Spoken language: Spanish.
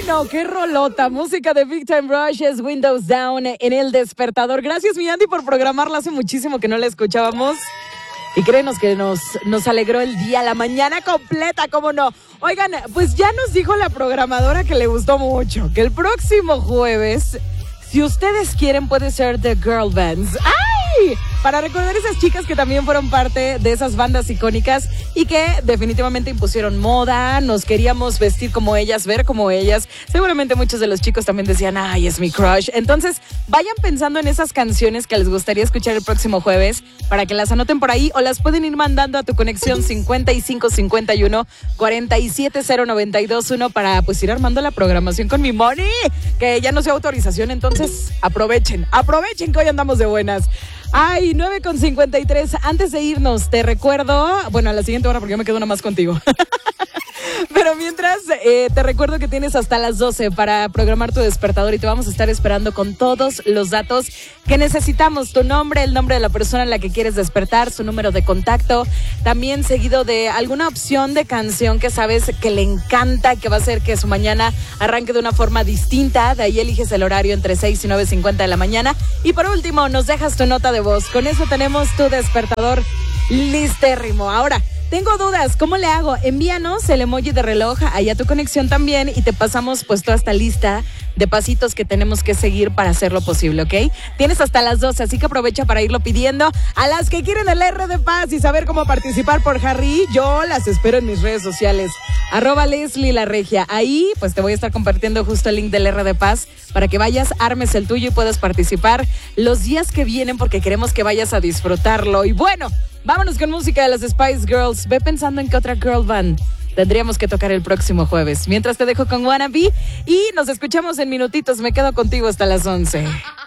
Bueno, qué rolota. Música de Big Time Rush es Windows Down en El Despertador. Gracias, mi Andy, por programarla. Hace muchísimo que no la escuchábamos. Y créenos que nos alegró el día, la mañana completa, ¿cómo no? Oigan, pues ya nos dijo la programadora que le gustó mucho, que el próximo jueves, si ustedes quieren, puede ser The Girl Bands. ¡Ay! Para recordar esas chicas que también fueron parte de esas bandas icónicas y que definitivamente impusieron moda, nos queríamos vestir como ellas, ver como ellas. Seguramente muchos de los chicos también decían, ay, es mi crush. Entonces, vayan pensando en esas canciones que les gustaría escuchar el próximo jueves para que las anoten por ahí o las pueden ir mandando a tu conexión 5551 470 para pues ir armando la programación con mi Moni, que ya no sé autorización, entonces aprovechen que hoy andamos de buenas. Ay, 9:53. Antes de irnos, te recuerdo, bueno, a la siguiente hora porque yo me quedo una más contigo. Pero mientras, te recuerdo que tienes hasta las 12 para programar tu despertador y te vamos a estar esperando con todos los datos que necesitamos. Tu nombre, el nombre de la persona en la que quieres despertar, su número de contacto, también seguido de alguna opción de canción que sabes que le encanta, que va a hacer que su mañana arranque de una forma distinta. De ahí eliges el horario entre 6 y 9:50 de la mañana. Y por último, nos dejas tu nota de voz. Con eso tenemos tu despertador listérrimo. Ahora, tengo dudas, ¿cómo le hago? Envíanos el emoji de reloj ahí a tu conexión también y te pasamos pues toda esta lista de pasitos que tenemos que seguir para hacerlo posible, ¿ok? Tienes hasta las 12, así que aprovecha para irlo pidiendo. A las que quieren el R de Paz y saber cómo participar por Harry, yo las espero en mis redes sociales. @Leslie La Regia. Ahí pues te voy a estar compartiendo justo el link del R de Paz para que vayas, armes el tuyo y puedas participar los días que vienen porque queremos que vayas a disfrutarlo. Y bueno, vámonos con música de las Spice Girls. Ve pensando en qué otra girl band tendríamos que tocar el próximo jueves. Mientras te dejo con Wannabe y nos escuchamos en minutitos. Me quedo contigo hasta las 11.